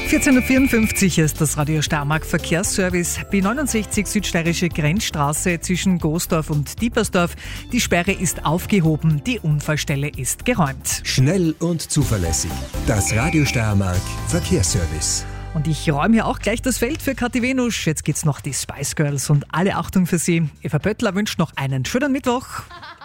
14.54 Uhr ist das Radio Steiermark Verkehrsservice. B69 Südsteirische Grenzstraße zwischen Goosdorf und Diepersdorf. Die Sperre ist aufgehoben, die Unfallstelle ist geräumt. Schnell und zuverlässig. Das Radio Steiermark Verkehrsservice. Und ich räume hier auch gleich das Feld für Kathi Venusch. Jetzt geht's noch die Spice Girls und alle Achtung für sie. Eva Pöttler wünscht noch einen schönen Mittwoch.